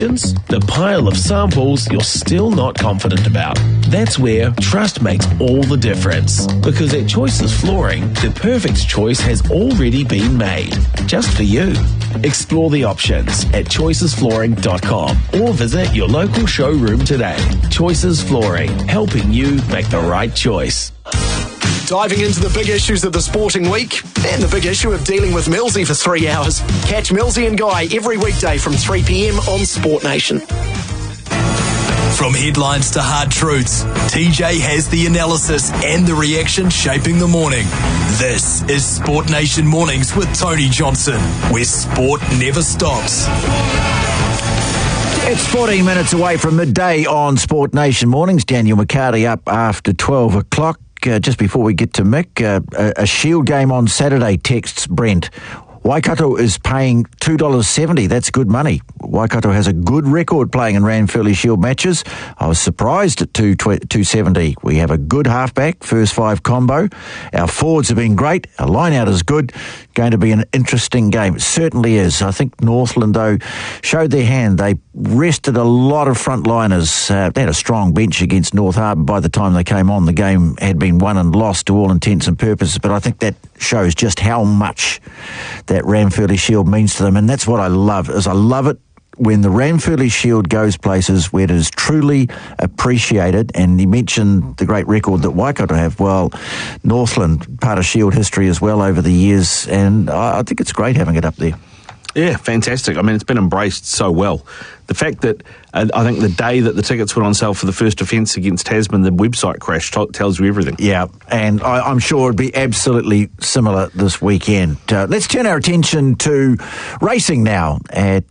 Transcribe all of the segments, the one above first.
The pile of samples you're still not confident about. That's where trust makes all the difference. Because at Choices Flooring, the perfect choice has already been made. Just for you. Explore the options at choicesflooring.com or visit your local showroom today. Choices Flooring, helping you make the right choice. Diving into the big issues of the sporting week and the big issue of dealing with Millsy for 3 hours. Catch Millsy and Guy every weekday from 3 p.m. on Sport Nation. From headlines to hard truths, TJ has the analysis and the reaction shaping the morning. This is Sport Nation Mornings with Tony Johnson, where sport never stops. It's 14 minutes away from midday on Sport Nation Mornings. Daniel McCarty up after 12 o'clock. Just before we get to Mick, a Shield game on Saturday, texts Brent. Waikato is paying $2.70. That's good money. Waikato has a good record playing in Ranfurly Shield matches. I was surprised at $2.70. We have a good halfback, first five combo. Our forwards have been great. Our line-out is good. Going to be an interesting game. It certainly is. I think Northland, though, showed their hand. They rested a lot of frontliners. They had a strong bench against North Harbour. By the time they came on, the game had been won and lost to all intents and purposes. But I think that shows just how much that Ranfurly Shield means to them. And that's what I love, is I love it when the Ranfurly Shield goes places where it is truly appreciated. And he mentioned the great record that Waikato have. Well, Northland, part of Shield history as well over the years. And I think it's great having it up there. Yeah, fantastic. I mean, it's been embraced so well. The fact that I think the day that the tickets went on sale for the first defence against Tasman, the website crashed, tells you everything. Yeah, and I'm sure it'd be absolutely similar this weekend. Let's turn our attention to racing now at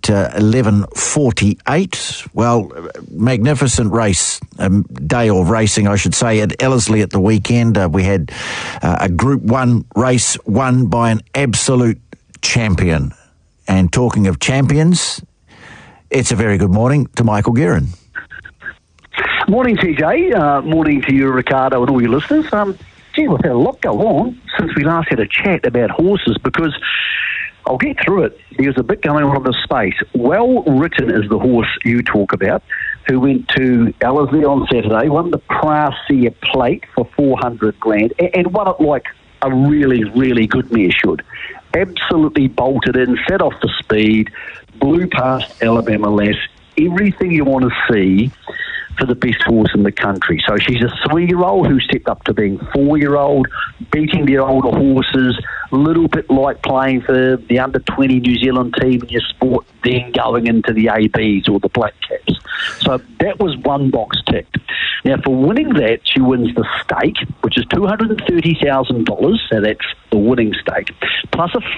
11:48. Well, magnificent race, day of racing, I should say, at Ellerslie at the weekend. We had a Group 1 race won by an absolute champion. And talking of champions, it's a very good morning to Michael Guerin. Morning, TJ. Morning to you, Ricardo, and all your listeners. We've had a lot go on since we last had a chat about horses, because I'll get through it. There's a bit going on in the space. Well Written is the horse you talk about, who went to Ellerslie on Saturday, won the Prasia Plate for $400,000, and won it like a really, really good mare should. Absolutely bolted in, set off the speed, blew past Alabama Lass, everything you want to see for the best horse in the country. So she's a 3-year-old who stepped up to being 4-year-old, beating the older horses, a little bit like playing for the under-20 New Zealand team in your sport, then going into the ABs or the Black Caps. So that was one box ticked. Now, for winning that, she wins the stake, which is $230,000, so that's the winning stake, plus a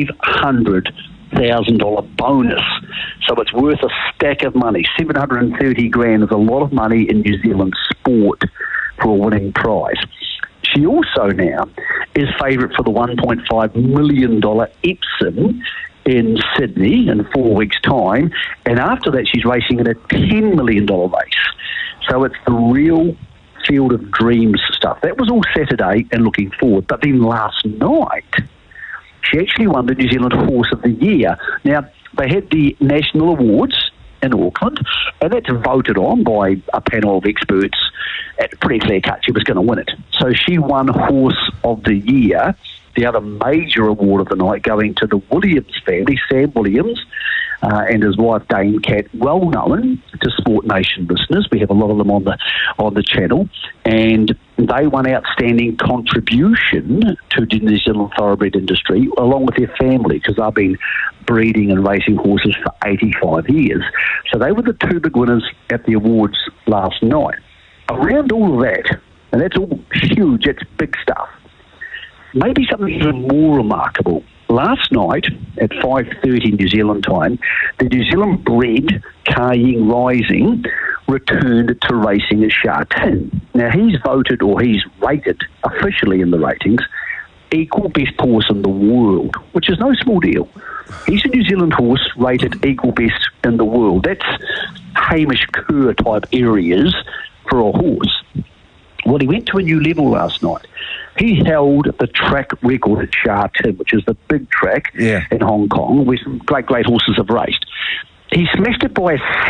$500,000 bonus. So it's worth a stack of money. $730,000 is a lot of money in New Zealand sport for a winning prize. She also now is favourite for the $1.5 million Epsom in Sydney in 4 weeks' time, and after that she's racing in a $10 million race. So it's the real Field of Dreams stuff. That was all Saturday and looking forward. But then last night, she actually won the New Zealand Horse of the Year. Now, they had the national awards in Auckland, and that's voted on by a panel of experts. It's pretty clear cut she was going to win it. So she won Horse of the Year, the other major award of the night going to the Williams family, Sam Williams, and his wife Dame Cat, well known to Sport Nation listeners. We have a lot of them on the channel, and they won outstanding contribution to the New Zealand thoroughbred industry, along with their family, because they've been breeding and racing horses for 85 years. So they were the two big winners at the awards last night. Around all of that, and that's all huge, that's big stuff, maybe something even more remarkable. Last night at 5:30 New Zealand time, the New Zealand bred Kaying Rising returned to racing at Sha Tin. Now he's voted, or he's rated officially in the ratings, equal best horse in the world, which is no small deal. He's a New Zealand horse rated equal best in the world. That's Hamish Kerr type areas for a horse. Well, he went to a new level last night. He held the track record at Sha Tin, which is the big track in Hong Kong, where some great horses have raced. He smashed it by a